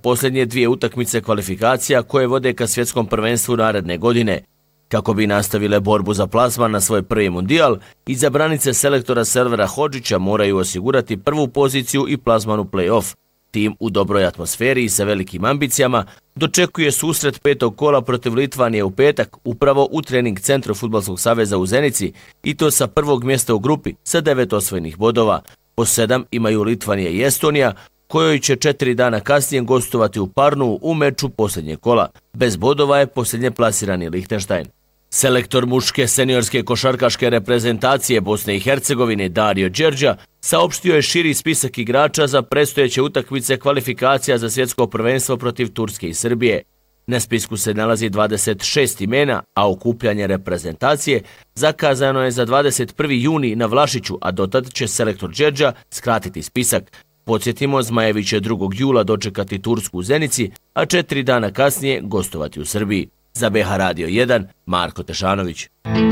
posljednje 2 utakmice kvalifikacija koje vode ka svjetskom prvenstvu naredne godine. Kako bi nastavile borbu za plasman na svoj prvi mundijal, izabranice selektora Selvera Hodžića moraju osigurati prvu poziciju i plasman u play-off. Tim u dobroj atmosferi i sa velikim ambicijama dočekuje susret 5. kola protiv Litvanije u petak upravo u trening centru Fudbalskog saveza u Zenici i to sa prvog mjesta u grupi sa 9 osvojenih bodova. Po 7 imaju Litvanija i Estonija, kojoj će 4 dana kasnije gostovati u Parnu u meču posljednjeg kola. Bez bodova je posljednje plasirani Lihtenštajn. Selektor muške seniorske košarkaške reprezentacije Bosne i Hercegovine Dario Đerđa saopštio je širi spisak igrača za predstojeće utakmice kvalifikacija za svjetsko prvenstvo protiv Turske i Srbije. Na spisku se nalazi 26 imena, a okupljanje reprezentacije zakazano je za 21. juni na Vlašiću, a dotad će selektor Đerđa skratiti spisak. Podsjetimo, Zmajević će 2. jula dočekati Tursku u Zenici, a 4 dana kasnije gostovati u Srbiji. Za BH Radio 1, Marko Tešanović.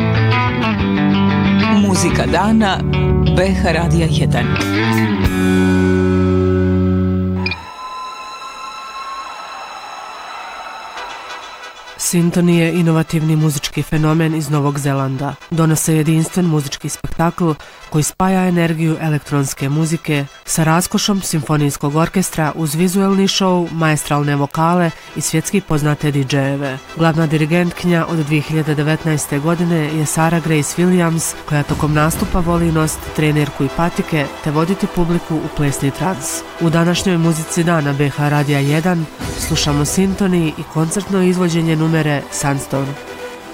Muzika dana BH Radio 1. Sintoni je inovativni muzički fenomen iz Novog Zelanda. Donose jedinstven muzički spektakl koji spaja energiju elektronske muzike sa raskošom simfonijskog orkestra uz vizuelni show, maestralne vokale i svjetski poznate DJ-eve. Glavna dirigentkinja od 2019. godine je Sarah Grace Williams, koja tokom nastupa voli nositi trenerku i patike te voditi publiku u plesni trans. U današnjoj muzici dana BH Radija 1 slušamo Sintoni i koncertno izvođenje numere Sunstone.